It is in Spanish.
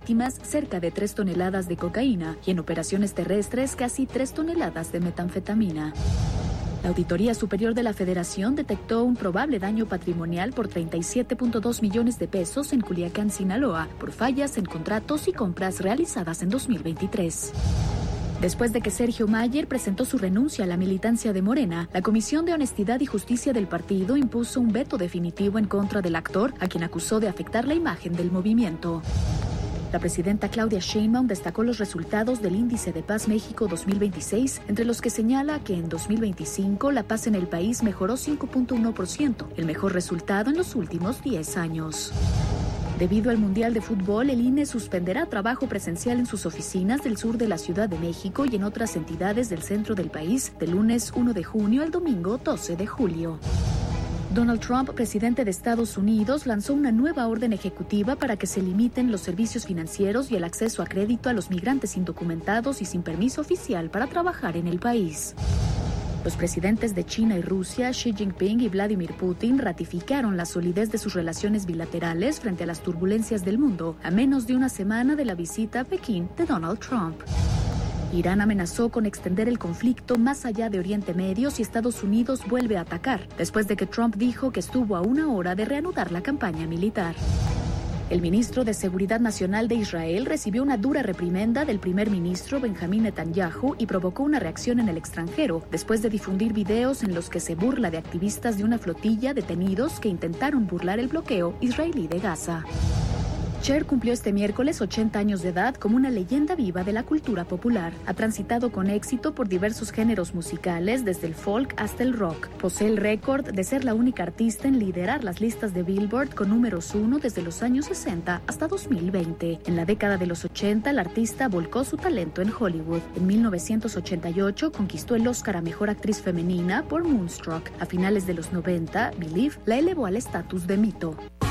marítimas cerca de 3 toneladas de cocaína y en operaciones terrestres casi 3 toneladas de metanfetamina. La Auditoría Superior de la Federación detectó un probable daño patrimonial por 37.2 millones de pesos en Culiacán, Sinaloa, por fallas en contratos y compras realizadas en 2023. Después de que Sergio Mayer presentó su renuncia a la militancia de Morena, la Comisión de Honestidad y Justicia del partido impuso un veto definitivo en contra del actor, a quien acusó de afectar la imagen del movimiento. La presidenta Claudia Sheinbaum destacó los resultados del Índice de Paz México 2026, entre los que señala que en 2025 la paz en el país mejoró 5.1%, el mejor resultado en los últimos 10 años. Debido al Mundial de Fútbol, el INE suspenderá trabajo presencial en sus oficinas del sur de la Ciudad de México y en otras entidades del centro del país, del lunes 1 de junio al domingo 12 de julio. Donald Trump, presidente de Estados Unidos, lanzó una nueva orden ejecutiva para que se limiten los servicios financieros y el acceso a crédito a los migrantes indocumentados y sin permiso oficial para trabajar en el país. Los presidentes de China y Rusia, Xi Jinping y Vladimir Putin, ratificaron la solidez de sus relaciones bilaterales frente a las turbulencias del mundo, a menos de una semana de la visita a Pekín de Donald Trump. Irán amenazó con extender el conflicto más allá de Oriente Medio si Estados Unidos vuelve a atacar, después de que Trump dijo que estuvo a una hora de reanudar la campaña militar. El ministro de Seguridad Nacional de Israel recibió una dura reprimenda del primer ministro Benjamín Netanyahu y provocó una reacción en el extranjero después de difundir videos en los que se burla de activistas de una flotilla detenidos que intentaron burlar el bloqueo israelí de Gaza. Cher cumplió este miércoles 80 años de edad como una leyenda viva de la cultura popular. Ha transitado con éxito por diversos géneros musicales, desde el folk hasta el rock. Posee el récord de ser la única artista en liderar las listas de Billboard con números 1 desde los años 60 hasta 2020. En la década de los 80, la artista volcó su talento en Hollywood. En 1988 conquistó el Oscar a Mejor Actriz Femenina por Moonstruck. A finales de los 90, Believe la elevó al estatus de mito.